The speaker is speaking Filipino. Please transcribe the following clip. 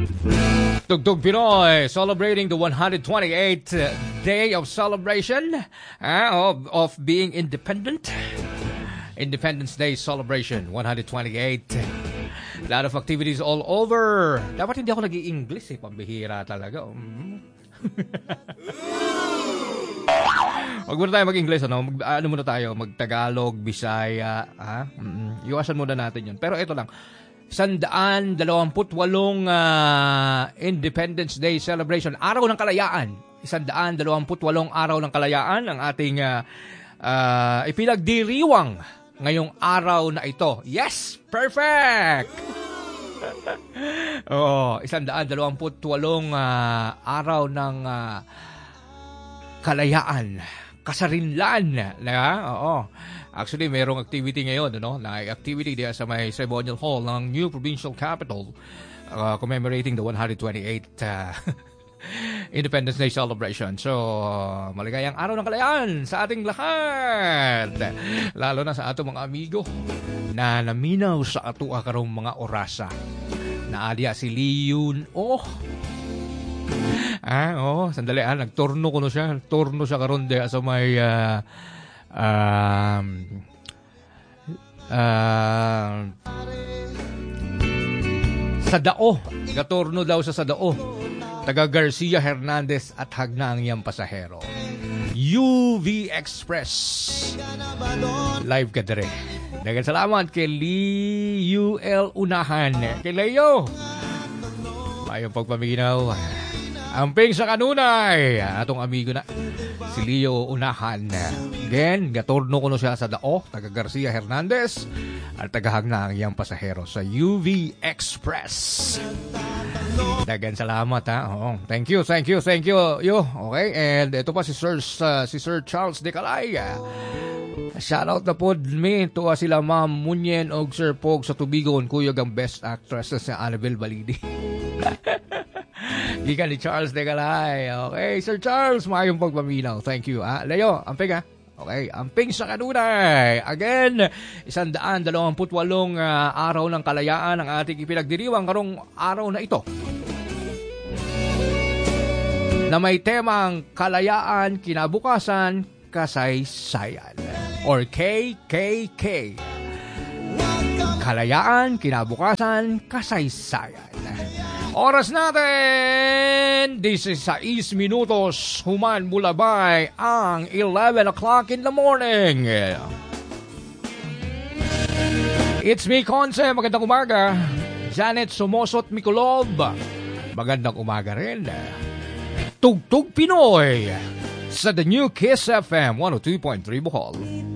Tugtog Pinoy, celebrating the 128th day of celebration of being independent. Independence Day celebration, 128. Lot of activities all over. Dapat hindi ako nag-i-English pambihira talaga. Wag muna tayo mag-English, ano muna tayo, mag-Tagalog, Bisaya, iwasan muna natin yun. Pero ito lang, 128 Independence Day celebration, araw ng kalayaan. 128 araw ng kalayaan ang ating ipinagdiriwang ngayong araw na ito. Yes! Perfect! 128 araw ng kalayaan. Kasarinlan. Oo. Actually, mayroong activity ngayon, na activity diya sa may ceremonial hall ng New Provincial Capital commemorating the 128th Independence Day celebration. So, maligayang araw ng kalayaan sa ating lahat. Lalo na sa ato mga amigo na naminaw sa ato karong mga orasa. Naadya si Leon. Sandali, nagturno ko no siya. Turno siya karon diya sa may sa Dao. Gaturno daw sa Dao. Taga Garcia Hernandez at Hagnang yang pasahero. UV Express. Live ka dire. Dagan salamat kay Leo L. Unahan. Kay Leo. Mayong pagpaminaw. Amping sa kanunay. Atong amigo na. Si Leo Unahan. Again, gaturno ko no siya sa Dao. Taga Garcia Hernandez. At taga Hagnang yang pasahero sa UV Express. Dagan salamat Thank you. Yo. Okay, and ito pa si Sir Charles De Calay. Shout out na po me to sila Ma'am Munyen og Sir Pog sa Tubigon, kuyog ang best actress sa Annabelle Balidi. Gikan ni Charles De Calay. Okay, Sir Charles, maayong pagpaminaw. Thank you. Leo, amping Okay, amping sa kanunay. Again, 128 araw ng kalayaan ang ating ipinagdiriwang karong araw na ito. Na may temang kalayaan, kinabukasan, kasaysayan. Or KKK. Kalayaan, kinabukasan, kasaysayan. Oras natin, 16 minutos, human mulabay ang 11 o'clock in the morning. It's me, Conce. Magandang umaga. Janet Sumosot Mikulov. Magandang umaga rin. Tugtog Pinoy sa The New Kiss FM 102.3 Bohol.